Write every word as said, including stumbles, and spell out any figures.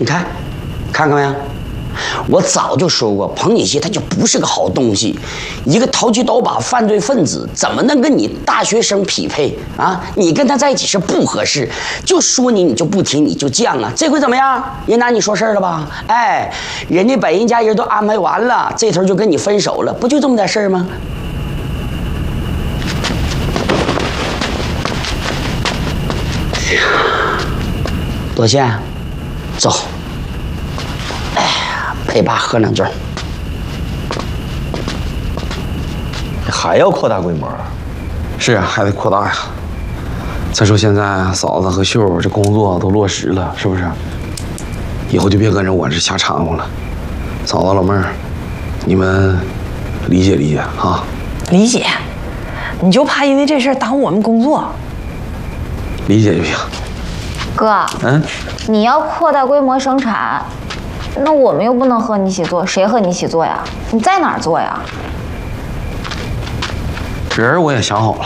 你看，看看没有？我早就说过，彭锦熙他就不是个好东西，一个投机倒把犯罪分子，怎么能跟你大学生匹配啊？你跟他在一起是不合适，就说你你就不听，你就犟啊。这回怎么样？人拿你说事儿了吧？哎，人家把人家人都安排完了，这头就跟你分手了，不就这么点事儿吗？多谢，走。哎呀，陪爸喝两盅。 还要扩大规模？ 是啊，还得扩大呀。再说现在嫂子和秀这工作都落实了，是不是？以后就别跟着我这瞎掺和了。嫂子老妹儿，你们理解理解啊。 理解，你就怕因为这事儿耽误我们工作。 理解就行。 哥， 嗯， 你要扩大规模生产，那我们又不能和你一起做，谁和你一起做呀？你在哪儿做呀？ 人我也想好了。